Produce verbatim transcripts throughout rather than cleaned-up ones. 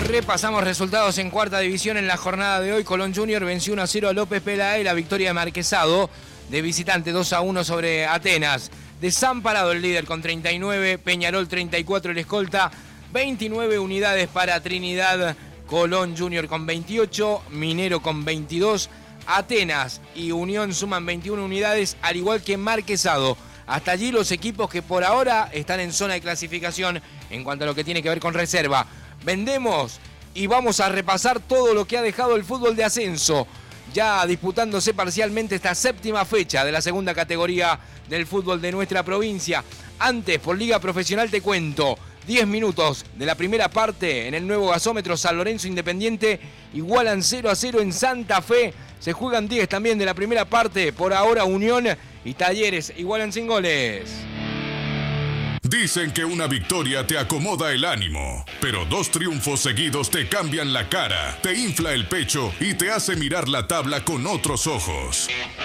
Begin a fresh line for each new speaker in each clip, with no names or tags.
Repasamos resultados en cuarta división en la jornada de hoy. Colón Junior venció uno a cero a López Peláez. La victoria de Marquesado de visitante dos a uno sobre Atenas. Desamparado el líder con treinta y nueve, Peñarol treinta y cuatro el escolta, veintinueve unidades para Trinidad. Colón Junior con veintiocho, Minero con veintidós, Atenas y Unión suman veintiuna unidades, al igual que Marquesado. Hasta allí los equipos que por ahora están en zona de clasificación en cuanto a lo que tiene que ver con reserva. Vendemos y vamos a repasar todo lo que ha dejado el fútbol de ascenso, ya disputándose parcialmente esta séptima fecha de la segunda categoría del fútbol de nuestra provincia. Antes, por Liga Profesional te cuento, diez minutos de la primera parte en el nuevo gasómetro. San Lorenzo Independiente igualan cero a cero en Santa Fe. Se juegan diez también de la primera parte. Por ahora Unión y Talleres igualan sin goles.
Dicen que una victoria te acomoda el ánimo, pero dos triunfos seguidos te cambian la cara, te infla el pecho y te hace mirar la tabla con otros ojos.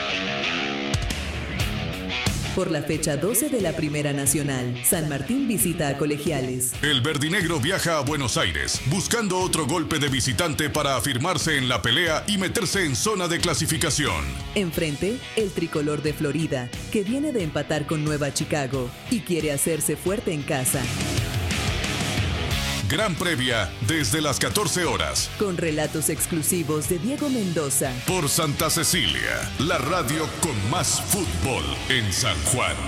Por la fecha doce de la Primera Nacional, San Martín visita a Colegiales.
El verdinegro viaja a Buenos Aires, buscando otro golpe de visitante para afirmarse en la pelea y meterse en zona de clasificación.
Enfrente, el tricolor de Florida, que viene de empatar con Nueva Chicago y quiere hacerse fuerte en casa.
Gran previa desde las catorce horas.
Con relatos exclusivos de Diego Mendoza.
Por Santa Cecilia, la radio con más fútbol en San Juan.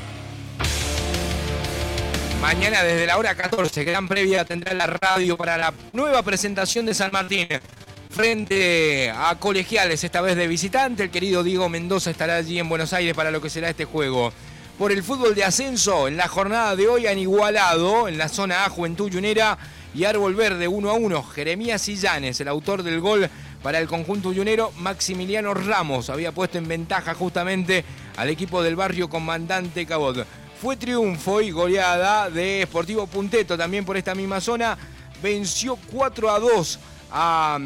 Mañana desde la hora catorce, gran previa tendrá la radio para la nueva presentación de San Martín. Frente a Colegiales, esta vez de visitante. El querido Diego Mendoza estará allí en Buenos Aires para lo que será este juego. Por el fútbol de ascenso, en la jornada de hoy han igualado en la zona A Juventud Yunera y Árbol Verde uno a uno. Jeremías Sillanes, el autor del gol para el conjunto yunero. Maximiliano Ramos había puesto en ventaja justamente al equipo del barrio Comandante Cabot. Fue triunfo y goleada de Sportivo Punteto también por esta misma zona. Venció cuatro a dos a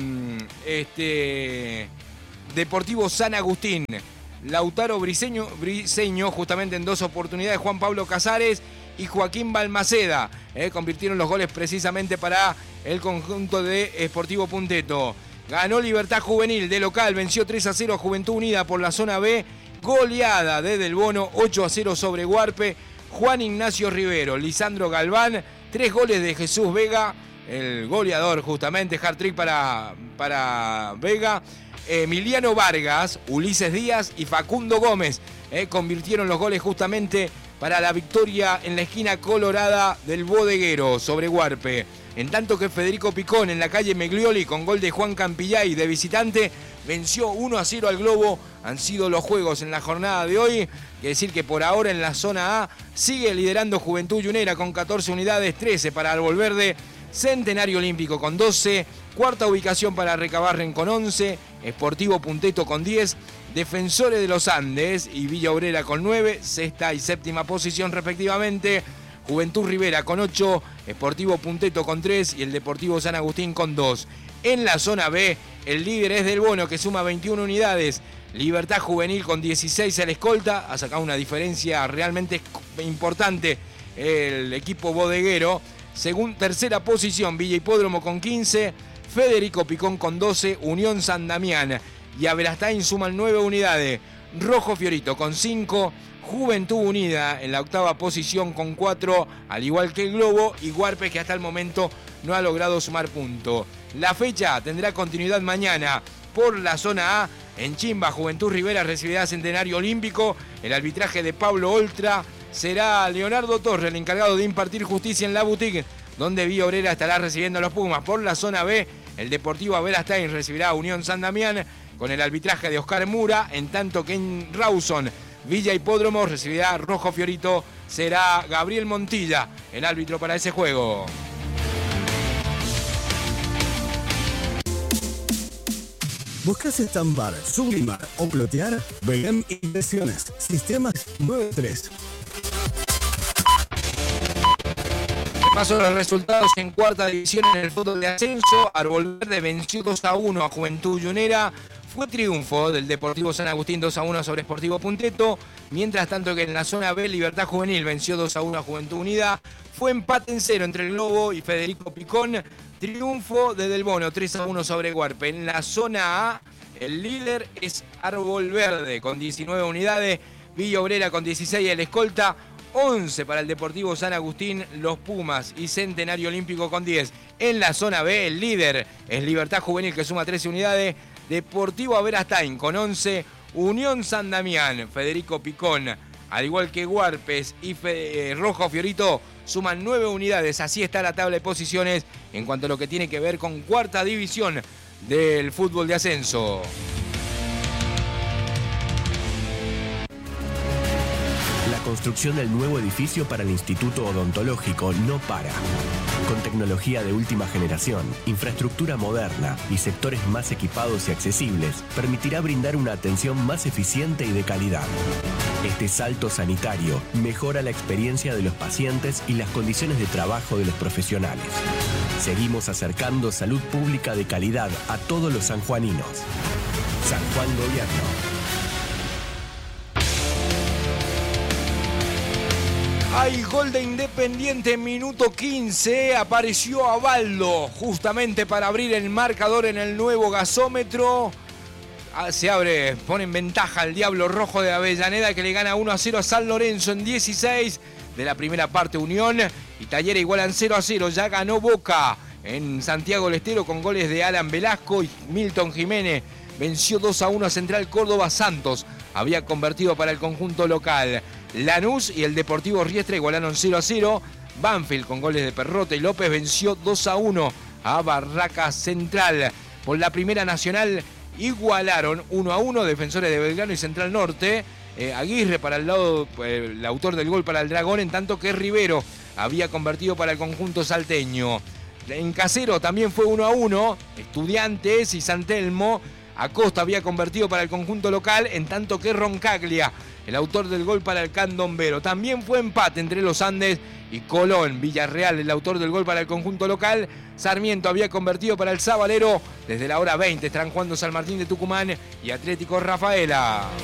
este, Deportivo San Agustín. Lautaro Briseño, Briseño, justamente en dos oportunidades, Juan Pablo Casares y Joaquín Balmaceda, eh, convirtieron los goles precisamente para el conjunto de Sportivo Punteto. Ganó Libertad Juvenil de local, venció tres a cero a Juventud Unida por la zona B, goleada de Del Bono, ocho a cero sobre Guarpe. Juan Ignacio Rivero, Lisandro Galván, tres goles de Jesús Vega, el goleador justamente, hat-trick para, para Vega. Emiliano Vargas, Ulises Díaz y Facundo Gómez eh, convirtieron los goles justamente para la victoria en la esquina colorada del Bodeguero sobre Guarpe. En tanto que Federico Picón en la calle Meglioli con gol de Juan Campillay de visitante venció uno a cero al Globo. Han sido los juegos en la jornada de hoy. Quiere decir que por ahora en la zona A sigue liderando Juventud Yunera con catorce unidades, trece para Árbol Verde. Centenario Olímpico con doce, cuarta ubicación para Recabarren con once, Sportivo Punteto con diez, Defensores de los Andes y Villa Obrera con nueve, sexta y séptima posición respectivamente, Juventud Rivera con ocho, Sportivo Punteto con tres y el Deportivo San Agustín con dos. En la zona B, el líder es Del Bono que suma veintiuna unidades, Libertad Juvenil con dieciséis el escolta, ha sacado una diferencia realmente importante el equipo bodeguero. Según tercera posición, Villa Hipódromo con quince, Federico Picón con doce, Unión San Damián y Aberastain suman nueve unidades. Rojo Fiorito con cinco, Juventud Unida en la octava posición con cuatro, al igual que el Globo y Guarpe que hasta el momento no ha logrado sumar punto. La fecha tendrá continuidad mañana por la zona A. En Chimba, Juventud Rivera recibirá Centenario Olímpico. El arbitraje de Pablo Oltra. Será Leonardo Torres el encargado de impartir justicia en la boutique, donde Villa Obrera estará recibiendo a los Pumas. Por la zona B, el Deportivo Aberastain recibirá a Unión San Damián con el arbitraje de Oscar Mura, en tanto que en Rawson, Villa Hipódromo recibirá a Rojo Fiorito, será Gabriel Montilla el árbitro para ese juego.
¿Buscas estambar, sublimar o plotear? B M Impresiones, Sistemas noventa y tres.
Paso los resultados en cuarta división en el fútbol de ascenso. Árbol Verde venció dos a uno a Juventud Yunera. fue triunfo del Deportivo San Agustín dos a uno sobre Sportivo Punteto, mientras tanto que en la zona B Libertad Juvenil venció dos a uno a Juventud Unida. Fue empate en cero entre el Globo y Federico Picón. Triunfo de Del Bono tres a uno sobre Guarpe. En la zona A el líder es Árbol Verde con diecinueve unidades, Villa Obrera con dieciséis, el escolta once para el Deportivo San Agustín, los Pumas y Centenario Olímpico con diez. En la zona B el líder es Libertad Juvenil que suma trece unidades, Deportivo Averastain con once, Unión San Damián, Federico Picón, al igual que Guarpes y Fe, eh, Rojo Fiorito, suman nueve unidades. Así está la tabla de posiciones en cuanto a lo que tiene que ver con cuarta división del fútbol de ascenso.
La construcción del nuevo edificio para el Instituto Odontológico no para. Con tecnología de última generación, infraestructura moderna y sectores más equipados y accesibles, permitirá brindar una atención más eficiente y de calidad. Este salto sanitario mejora la experiencia de los pacientes y las condiciones de trabajo de los profesionales. Seguimos acercando salud pública de calidad a todos los sanjuaninos. San Juan Gobierno.
Hay gol de Independiente, minuto quince, apareció Abaldo justamente para abrir el marcador en el nuevo gasómetro. Se abre, pone en ventaja al Diablo Rojo de Avellaneda que le gana uno a cero a San Lorenzo en dieciséis de la primera parte. Unión y Talleres igualan cero a cero, ya ganó Boca en Santiago del Estero con goles de Alan Velasco y Milton Jiménez. Venció dos a uno a Central Córdoba. Santos había convertido para el conjunto local. Lanús y el Deportivo Riestra igualaron cero a cero. Banfield con goles de Perrota y López venció dos a uno a Barraca Central. Por la Primera Nacional igualaron uno a uno Defensores de Belgrano y Central Norte. Eh, Aguirre para el lado, eh, el autor del gol para el Dragón, en tanto que Rivero había convertido para el conjunto salteño. En Casero también fue uno a uno. Estudiantes y San Telmo. Acosta había convertido para el conjunto local, en tanto que Roncaglia, el autor del gol para el Candombero. También fue empate entre los Andes y Colón. Villarreal, el autor del gol para el conjunto local. Sarmiento había convertido para el Sabalero. Desde la hora veinte estarán jugando San Martín de Tucumán y Atlético Rafaela.